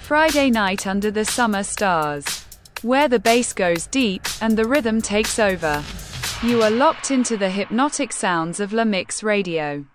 Friday night under the summer stars, where the bass goes deep and the rhythm takes over. You are locked into the hypnotic sounds of La Mix Radio.